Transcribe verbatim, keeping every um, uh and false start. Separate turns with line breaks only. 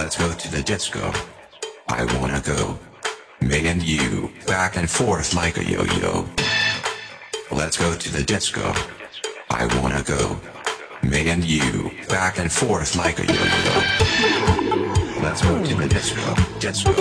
Let's go to the disco. I wanna go. Me and you, back and forth like a yo-yo. Let's go to the disco. I wanna go. Me and you, back and forth like a yo-yo. Let's go to the disco. Disco.